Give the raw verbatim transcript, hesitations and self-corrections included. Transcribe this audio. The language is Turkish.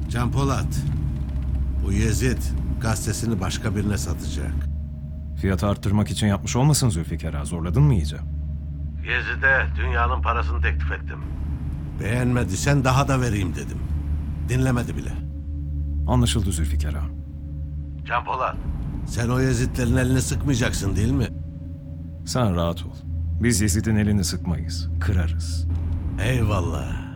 Can Polat, bu Yezid gazetesini başka birine satacak. Fiyatı arttırmak için yapmış olmasın Zülfikar ağa? Zorladın mı iyice? Yezid'e dünyanın parasını teklif ettim. Beğenmediysen daha da vereyim dedim. Dinlemedi bile. Anlaşıldı Zülfikar ağa. Can Polat, sen o Yezidlerin elini sıkmayacaksın değil mi? Sen rahat ol. Biz Yezid'in elini sıkmayız. Kırarız. Eyvallah.